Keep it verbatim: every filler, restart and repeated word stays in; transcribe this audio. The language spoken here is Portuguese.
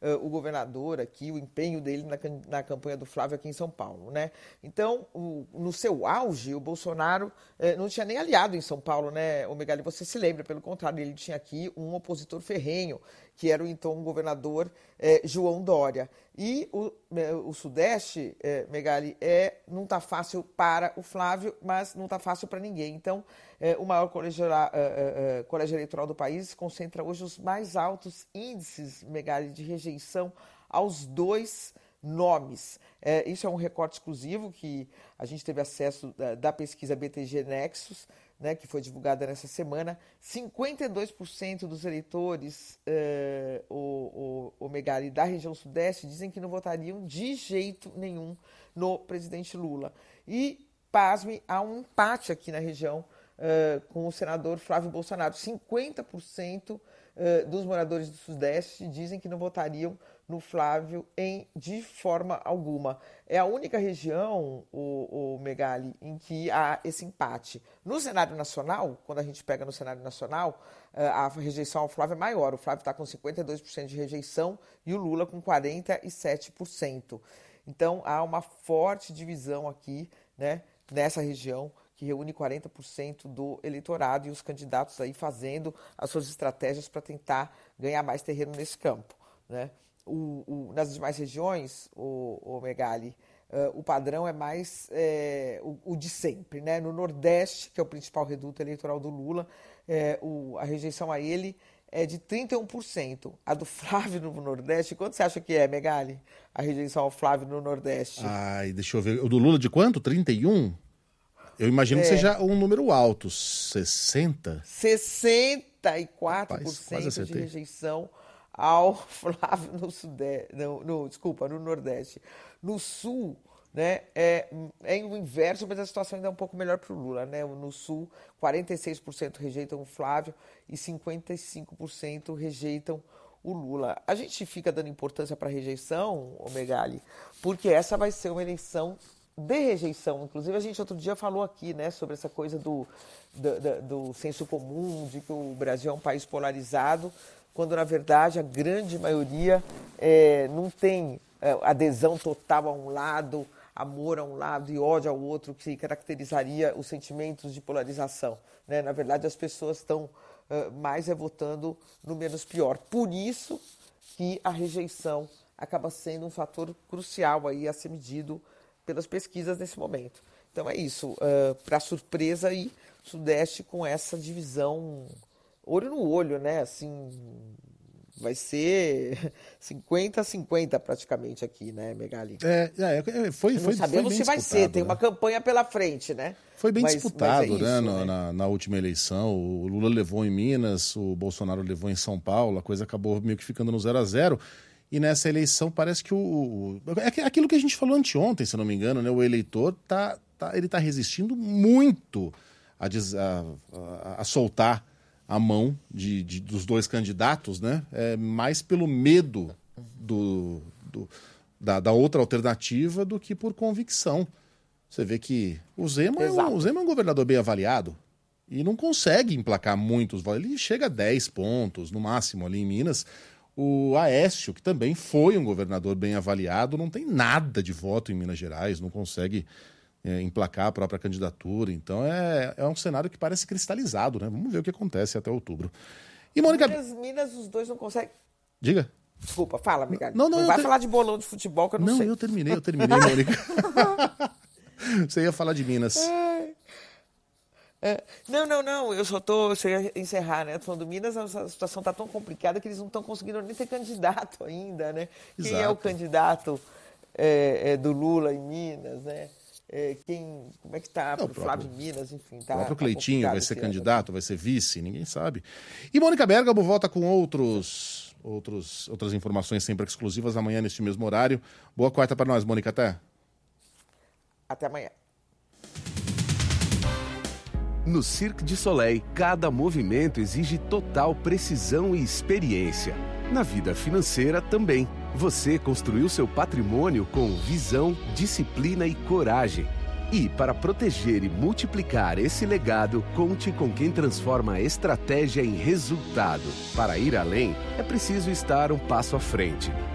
uh, o governador aqui, o empenho dele na, na campanha do Flávio aqui em São Paulo, né? Então, o, no seu auge, o Bolsonaro uh, não tinha nem aliado em São Paulo, né, ô Megali? Você se lembra, pelo contrário, ele tinha aqui um opositor ferrenho, que era o então governador eh, João Dória. E o, eh, o Sudeste, eh, Megali, é, não está fácil para o Flávio, mas não está fácil para ninguém. Então, eh, o maior colégio, eh, eh, colégio eleitoral do país concentra hoje os mais altos índices, Megali, de rejeição aos dois nomes. É, isso é um recorte exclusivo que a gente teve acesso da, da pesquisa B T G Nexus, né, que foi divulgada nessa semana. cinquenta e dois por cento dos eleitores, eh, o, o, o Megali, da região Sudeste, dizem que não votariam de jeito nenhum no presidente Lula. E, pasme, há um empate aqui na região eh, com o senador Flávio Bolsonaro. cinquenta por cento eh, dos moradores do Sudeste dizem que não votariam no Flávio em, de forma alguma. É a única região, o, o Megali, em que há esse empate. No cenário nacional, quando a gente pega no cenário nacional, a rejeição ao Flávio é maior. O Flávio está com cinquenta e dois por cento de rejeição e o Lula com quarenta e sete por cento. Então, há uma forte divisão aqui, né, nessa região, que reúne quarenta por cento do eleitorado e os candidatos aí fazendo as suas estratégias para tentar ganhar mais terreno nesse campo, né? O, o, nas demais regiões, o, o Megali, uh, o padrão é mais é, o, o de sempre, né? No Nordeste, que é o principal reduto eleitoral do Lula, é, o, a rejeição a ele é de trinta e um por cento. A do Flávio no Nordeste, quanto você acha que é, Megali? A rejeição ao Flávio no Nordeste? Ai, deixa eu ver. O do Lula de quanto? trinta e um? Eu imagino é. que seja um número alto. sessenta? sessenta e quatro por cento Rapaz, de rejeição ao Flávio no Sudeste, no, no, desculpa, no Nordeste. No Sul, né, é, é o inverso, mas a situação ainda é um pouco melhor para o Lula, né? No Sul, quarenta e seis por cento rejeitam o Flávio e cinquenta e cinco por cento rejeitam o Lula. A gente fica dando importância para a rejeição, ô Megali, porque essa vai ser uma eleição de rejeição. Inclusive, a gente outro dia falou aqui, né, sobre essa coisa do, do, do, do senso comum, de que o Brasil é um país polarizado, quando, na verdade, a grande maioria é, não tem é, adesão total a um lado, amor a um lado e ódio ao outro, que caracterizaria os sentimentos de polarização, né? Na verdade, as pessoas estão uh, mais é, votando no menos pior. Por isso que a rejeição acaba sendo um fator crucial aí a ser medido pelas pesquisas nesse momento. Então é isso, uh, para surpresa aí, Sudeste com essa divisão olho no olho, né? Assim, vai ser cinquenta a cinquenta praticamente aqui, né, Megali? É, é foi, foi, Não sabemos foi se vai ser, tem né? uma campanha pela frente, né? Foi bem mas, disputado, mas é né, isso, no, né? Na, na última eleição. O Lula levou em Minas, o Bolsonaro levou em São Paulo, a coisa acabou meio que ficando no zero a zero. E nessa eleição parece que o... É aquilo que a gente falou anteontem, se não me engano, né? O eleitor tá, tá, ele tá resistindo muito a, a, a, a soltar a mão de, de, dos dois candidatos, né? É mais pelo medo do, do, da, da outra alternativa do que por convicção. Você vê que o Zema, é um, o Zema é um governador bem avaliado e não consegue emplacar muitos votos. Ele chega a dez pontos, no máximo, ali em Minas. O Aécio, que também foi um governador bem avaliado, não tem nada de voto em Minas Gerais, não consegue é, emplacar a própria candidatura. Então é, é um cenário que parece cristalizado, né? Vamos ver o que acontece até outubro. E Mônica... Minas, Minas, os dois não conseguem... Diga. Desculpa, fala, Miguel. Não, não, não vai ter... falar de bolão de futebol que eu não, não sei. Não, eu terminei, eu terminei, Mônica. Você ia falar de Minas. É... É, não, não, não, eu só tô, eu ia encerrar, né? Tô falando do Minas, a situação tá tão complicada que eles não estão conseguindo nem ter candidato ainda, né? Quem Exato. é o candidato é, é, do Lula em Minas, né? É, quem, como é que tá pro Flávio em Minas, enfim. Tá, o próprio tá Cleitinho vai ser candidato, aqui. Vai ser vice, ninguém sabe. E Mônica Bergamo volta com outros, outros, outras informações sempre exclusivas amanhã neste mesmo horário. Boa quarta para nós, Mônica, até. Até amanhã. No Cirque du Soleil, cada movimento exige total precisão e experiência. Na vida financeira também. Você construiu seu patrimônio com visão, disciplina e coragem. E para proteger e multiplicar esse legado, conte com quem transforma a estratégia em resultado. Para ir além, é preciso estar um passo à frente.